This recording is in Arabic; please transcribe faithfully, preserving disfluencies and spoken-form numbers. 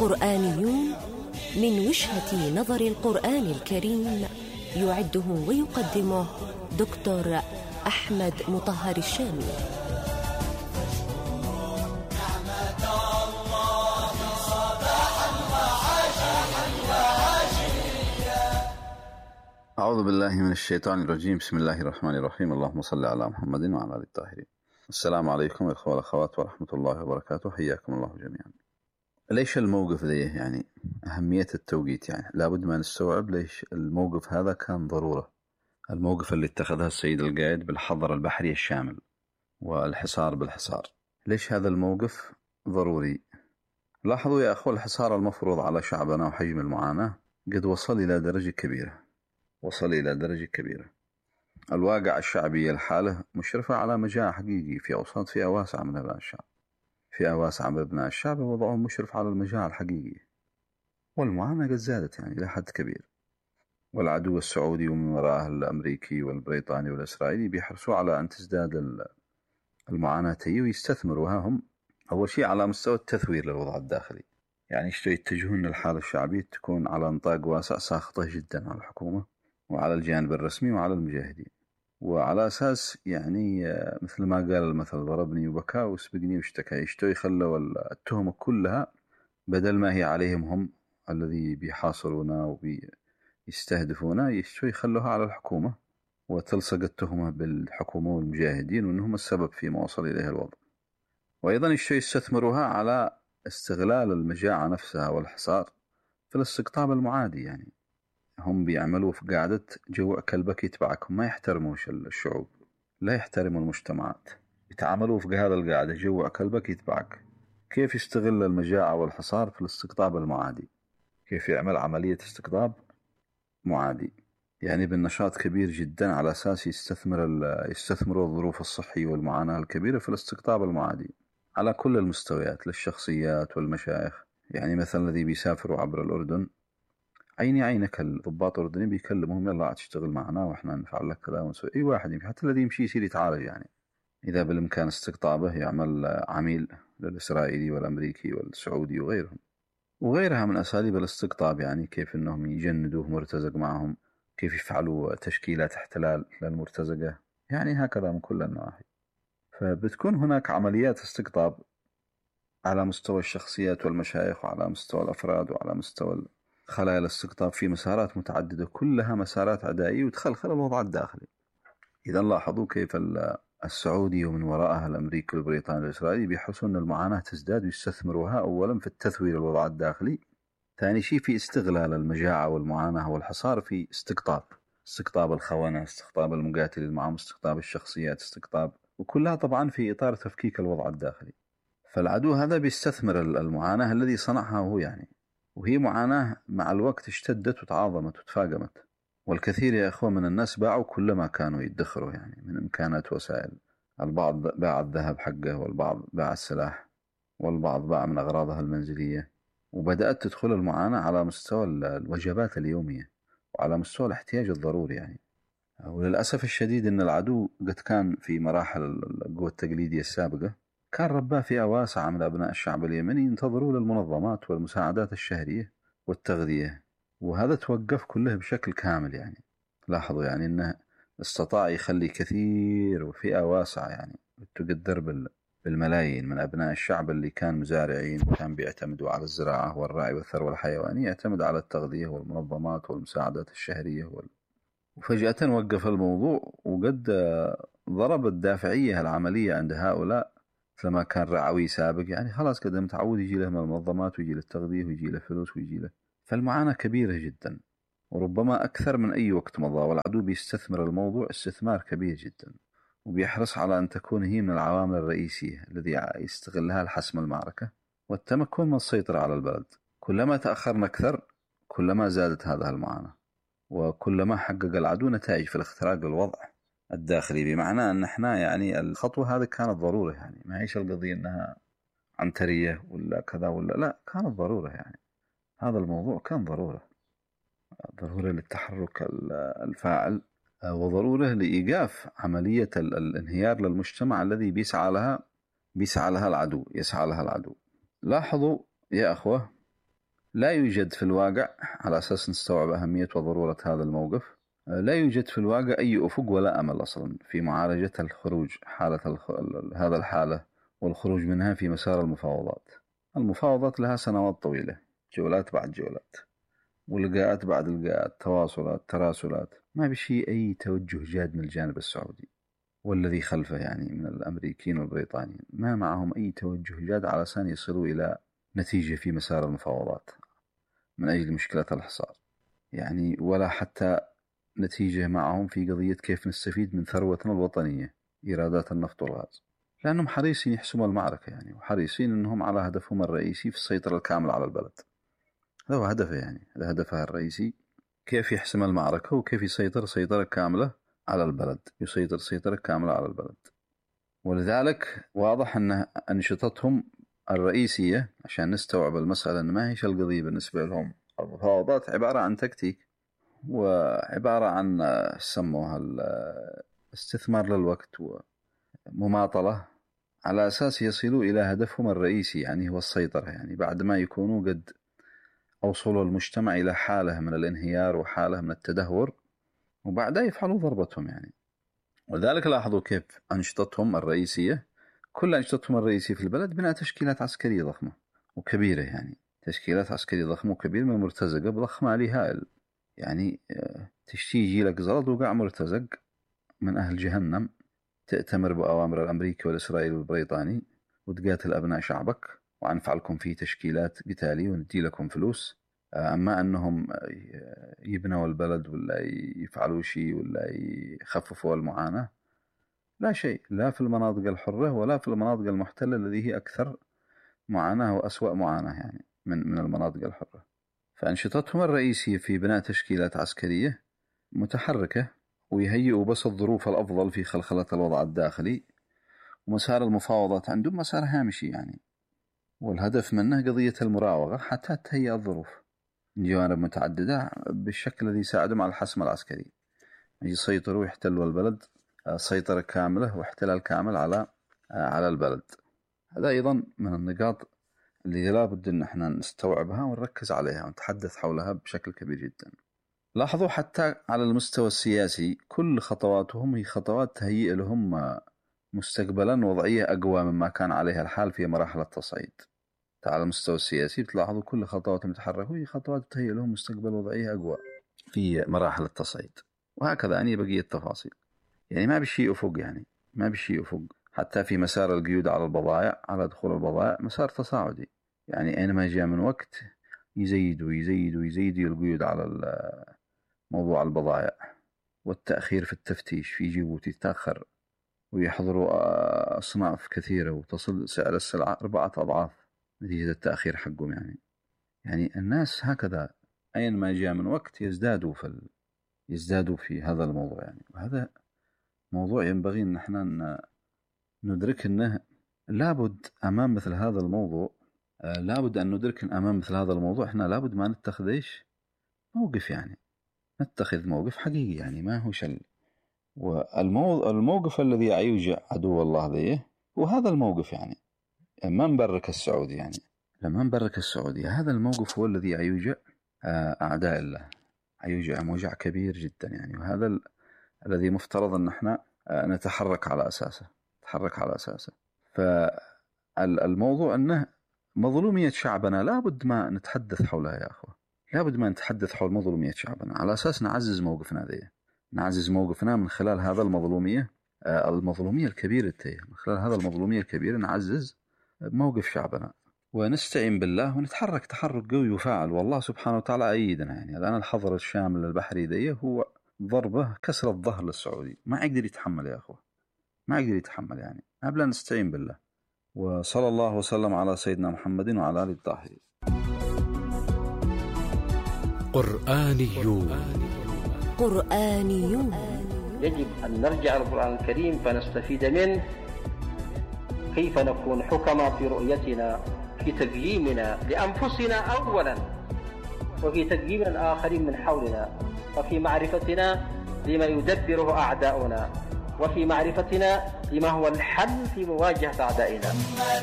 قرآنيون من وجهة نظر القرآن الكريم، يعده ويقدمه دكتور أحمد مطهر الشامي. أعوذ بالله من الشيطان الرجيم. بسم الله الرحمن الرحيم. اللهم صل على محمد وعلى آله الطاهرين. السلام عليكم إخوة والأخوات ورحمة الله وبركاته، حياكم الله جميعا. ليش الموقف ذي يعني أهمية التوقيت؟ يعني لابد ما نستوعب ليش الموقف هذا كان ضرورة. الموقف اللي اتخذها السيد القائد بالحظر البحري الشامل والحصار بالحصار، ليش هذا الموقف ضروري؟ لاحظوا يا أخوة، الحصار المفروض على شعبنا وحجم المعاناة قد وصل إلى درجة كبيرة وصل إلى درجة كبيرة. الواقع الشعبي الحالة مشرفة على مجاعة حقيقي في أوساط فئة واسعة من أبناء الشعب فئة واسعة من أبناء الشعب وضعهم مشرف على المجاعة الحقيقية، والمعاناة قد زادت يعني إلى حد كبير. والعدو السعودي ومن وراءه الأمريكي والبريطاني والإسرائيلي بيحرصوا على أن تزداد المعاناة ويستثمروا هم أول شيء على مستوى التثوير للوضع الداخلي، يعني يتجهون للحالة الشعبية تكون على نطاق واسع ساخطة جدا على الحكومة وعلى الجانب الرسمي وعلى المجاهدين، وعلى أساس يعني مثل ما قال المثل ضربني وبكى وسبقني واشتكى، يشتوا يخلوا التهمة كلها بدل ما هي عليهم هم الذي بيحاصرونا وبيستهدفونا، يشتوا يخلوها على الحكومة وتلصق التهمة بالحكومة والمجاهدين وأنهم السبب فيما وصل إليه الوضع. وأيضا يشتوا يستثمروها على استغلال المجاعة نفسها والحصار في الاستقطاب المعادي، يعني هم بيعملوا في قاعدة جوع كلبك يتبعك، هم ما يحترموش الشعوب، لا يحترموا المجتمعات، يتعاملوا في هذا القاعدة جوع كلبك يتبعك. كيف يستغل المجاعة والحصار في الاستقطاب المعادي؟ كيف يعمل عملية استقطاب معادي؟ يعني بالنشاط كبير جدا على أساس يستثمر يستثمروا الظروف الصحية والمعاناة الكبيرة في الاستقطاب المعادي على كل المستويات، للشخصيات والمشايخ. يعني مثلا الذي بيسافروا عبر الأردن عيني عينك الضباط الأردنيين بيكلمهم يلا تشتغل معنا وإحنا نفعل لك كذا ونسوي. أي واحد حتى الذي يمشي يصير يتعالج، يعني إذا بالإمكان استقطابه يعمل عميل للإسرائيلي والأمريكي والسعودي وغيرهم وغيرها من أساليب الاستقطاب، يعني كيف أنهم يجندوه مرتزق معهم، كيف يفعلوا تشكيلات احتلال للمرتزقة، يعني هكذا من كل النواحي. فبتكون هناك عمليات استقطاب على مستوى الشخصيات والمشايخ وعلى مستوى الأفراد وعلى مستوى خلايا الاستقطاب في مسارات متعددة، كلها مسارات عدائية وتخلخل الوضع الداخلي. إذا لاحظوا كيف السعودي ومن وراءها الأمريكي والبريطاني والإسرائيلي بيحرصون أن المعاناة تزداد ويستثمروها أولا في التثوير الوضع الداخلي، ثاني شيء في استغلال المجاعة والمعاناة والحصار في استقطاب استقطاب الخونة، استقطاب المقاتلين معهم، استقطاب الشخصيات، استقطاب، وكلها طبعا في إطار تفكيك الوضع الداخلي. فالعدو هذا بيستثمر المعاناة الذي صنعها هو، يعني وهي معاناة مع الوقت اشتدت وتعاظمت وتفاقمت، والكثير يا أخوة من الناس باعوا كل ما كانوا يدخروا يعني من إمكانات وسائل. البعض باع الذهب حقه، والبعض باع السلاح، والبعض باع من أغراضها المنزلية، وبدأت تدخل المعاناة على مستوى الوجبات اليومية وعلى مستوى الاحتياج الضروري. يعني وللأسف الشديد أن العدو قد كان في مراحل القوة التقليدية السابقة كان رباه فئة واسعة من أبناء الشعب اليمني ينتظروا للمنظمات والمساعدات الشهرية والتغذية، وهذا توقف كله بشكل كامل. يعني لاحظوا يعني أنه استطاع يخلي كثير وفئة واسعة يعني تقدر بالملايين من أبناء الشعب اللي كان مزارعين وكان بيعتمدوا على الزراعة والرعي والثروة الحيوانية يعتمد على التغذية والمنظمات والمساعدات الشهرية وال... وفجأة وقف الموضوع، وقد ضرب الدافعية العملية عند هؤلاء لما كان رعوي سابق، يعني خلاص كده متعود يجي له من المنظمات ويجي له التغذية ويجي له فلوس ويجي له، فالمعاناة كبيرة جدا وربما أكثر من أي وقت مضى. والعدو بيستثمر الموضوع استثمار كبير جدا وبيحرص على أن تكون هي من العوامل الرئيسية الذي يستغلها لحسم المعركة والتمكن من السيطرة على البلد. كلما تأخرنا أكثر كلما زادت هذه المعاناة، وكلما حقق العدو نتائج في الاختراق للوضع الداخلي، بمعنى أن احنا يعني الخطوة هذه كانت ضرورة، يعني ما هيش القضية أنها عنترية ولا كذا ولا لا، كانت ضرورة. يعني هذا الموضوع كان ضرورة ضرورة للتحرك الفاعل وضرورة لإيقاف عملية الانهيار للمجتمع الذي بيسعى لها بيسعى لها العدو يسعى لها العدو. لاحظوا يا أخوة لا يوجد في الواقع، على أساس نستوعب أهمية وضرورة هذا الموقف، لا يوجد في الواقع أي أفق ولا أمل أصلا في معالجة الخروج حالة الخ... هذا الحالة والخروج منها في مسار المفاوضات. المفاوضات لها سنوات طويلة، جولات بعد جولات، ولقاءات بعد لقاءات، تواصلات، تراسلات، ما بشي أي توجه جاد من الجانب السعودي والذي خلفه يعني من الأمريكيين والبريطانيين، ما معهم أي توجه جاد على أساس يصلوا إلى نتيجة في مسار المفاوضات من أجل مشكلة الحصار يعني، ولا حتى نتيجة معهم في قضية كيف نستفيد من ثروتنا الوطنية إيرادات النفط والغاز، لأنهم حريصين يحسموا المعركة يعني، وحريصين أنهم على هدفهم الرئيسي في السيطرة الكاملة على البلد. هذا هو هدفه يعني، هذا هدفها الرئيسي، كيف يحسم المعركة وكيف يسيطر سيطرة كاملة على البلد، يسيطر سيطرة كاملة على البلد. ولذلك واضح أن أنشطتهم الرئيسية عشان نستوعب المسألة أن ما هيش القضية بالنسبة لهم المفاوضات عبارة عن تكتيك، وعبارة عن سموها الاستثمار للوقت ومماطلة على أساس يصلوا إلى هدفهم الرئيسي يعني هو السيطرة، يعني بعد ما يكونوا قد أوصلوا المجتمع إلى حالة من الانهيار وحالة من التدهور، وبعدها يفعلوا ضربتهم يعني. وذلك لاحظوا كيف أنشطتهم الرئيسية، كل أنشطتهم الرئيسية في البلد بناء تشكيلات عسكرية ضخمة وكبيرة يعني، تشكيلات عسكرية ضخمة وكبيرة من مرتزقة بضخ مالي هائل يعني، تشتي يجي لك زلط وقع مرتزق من أهل جهنم تأتمر بأوامر الأمريكي والإسرائيلي والبريطاني وتقاتل أبناء شعبك وعنفعلكم في تشكيلات قتالية وندي لكم فلوس، أما أنهم يبنوا البلد ولا يفعلوا شيء ولا يخففوا المعاناة، لا شيء، لا في المناطق الحرة ولا في المناطق المحتلة التي هي أكثر معاناة وأسوأ معاناة يعني من من المناطق الحرة. فأنشطتهم الرئيسية في بناء تشكيلات عسكرية متحركة ويهيئوا بس الظروف الأفضل في خلخلة الوضع الداخلي، ومسار المفاوضات عندهم مسار هامشي يعني، والهدف منه قضية المراوغة حتى تهيئ الظروف من جوانب متعددة بالشكل الذي يساعدهم على الحسم العسكري، يسيطروا ويحتلوا البلد سيطرة كاملة واحتلال كامل على على البلد. هذا أيضا من النقاط اللي لا بد أن احنا نستوعبها ونركز عليها ونتحدث حولها بشكل كبير جدا. لاحظوا حتى على المستوى السياسي كل خطواتهم هي خطوات تهيئ لهم مستقبلا وضعية أقوى مما كان عليها الحال في مراحل التصعيد. على المستوى السياسي بتلاحظوا كل خطوات متحركة هي خطوات تهيئ لهم مستقبل وضعية أقوى في مراحل التصعيد، وهكذا يعني بقية التفاصيل يعني ما بشيء أفق يعني ما بشيء أفق. حتى في مسار القيود على البضائع، على دخول البضائع مسار تصاعدي يعني، أينما جاء من وقت يزيدوا يزيدوا يزيدوا القيود على موضوع البضائع، والتأخير في التفتيش في جيبوتي تتأخر ويحضروا أصناف كثيرة وتصل سعر السلعة أربعة أضعاف نتيجة التأخير حقهم يعني. يعني الناس هكذا أينما جاء من وقت يزدادوا في ال... يزدادوا في هذا الموضوع يعني. وهذا موضوع ينبغي أن احنا ندرك أنه لابد أمام مثل هذا الموضوع لابد أن ندرك أن أمام مثل هذا الموضوع احنا لابد ما نتخذ إيش موقف يعني، نتخذ موقف حقيقي يعني ما هو شل. والموقف الذي يوجع عدو الله ذيه وهذا الموقف يعني ما نبرك السعودي يعني لما نبرك السعودية، هذا الموقف هو الذي يوجع أعداء الله، يوجع موجع كبير جدا يعني. وهذا ال... الذي مفترض أن احنا نتحرك على أساسه نتحرك على أساسه. فالموضوع أنه مظلومية شعبنا لابد ما نتحدث حولها يا أخوة، لابد ما نتحدث حول مظلومية شعبنا على أساس نعزز موقفنا ذي، نعزز موقفنا من خلال هذا المظلومية المظلومية الكبيرة تيه. من خلال هذا المظلومية الكبيرة نعزز موقف شعبنا ونستعين بالله ونتحرك تحرك قوي وفاعل، والله سبحانه وتعالى أيدنا يعني. الآن الحظر الشامل البحري ذي هو ضربة كسر الظهر للسعودي، ما يقدر يتحمل يا أخوة، ما يقدر يتحمل يعني. قبل نستعين بالله. وصلى الله وسلم على سيدنا محمد وعلى آله الطاهرين. قرآنيون قرآنيون يجب أن نرجع القرآن الكريم فنستفيد منه، كيف نكون حكما في رؤيتنا، في تقييمنا لأنفسنا أولا، وفي تقييم الآخرين من حولنا، وفي معرفتنا لما يدبره أعداؤنا، وفي معرفتنا لما هو الحل في مواجهة أعدائنا.